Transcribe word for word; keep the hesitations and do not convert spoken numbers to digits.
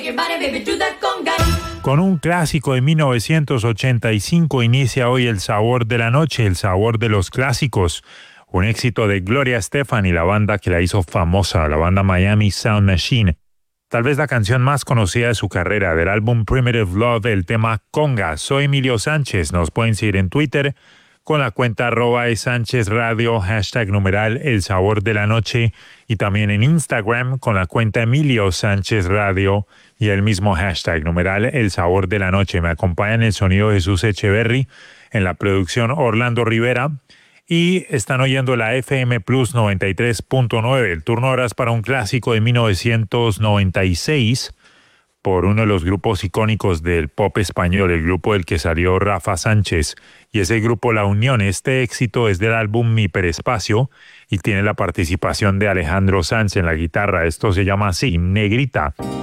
Con un clásico de mil novecientos ochenta y cinco inicia hoy El Sabor de la Noche, el sabor de los clásicos. Un éxito de Gloria Estefan y la banda que la hizo famosa, la banda Miami Sound Machine. Tal vez la canción más conocida de su carrera, del álbum Primitive Love, el tema Conga. Soy Emilio Sánchez, nos pueden seguir en Twitter con la cuenta arroba e Sánchez Radio, hashtag numeral El Sabor de la Noche, y también en Instagram con la cuenta Emilio Sánchez Radio y el mismo hashtag numeral El Sabor de la Noche. Me acompaña en el sonido Jesús Echeverry, en la producción Orlando Rivera, y están oyendo la F M Plus noventa y tres punto nueve. El turno ahora es para un clásico de mil novecientos noventa y seis por uno de los grupos icónicos del pop español, el grupo del que salió Rafa Sánchez, y ese grupo La Unión. Este éxito es del álbum Mi Hiperespacio y tiene la participación de Alejandro Sanz en la guitarra. Esto se llama así, Negrita.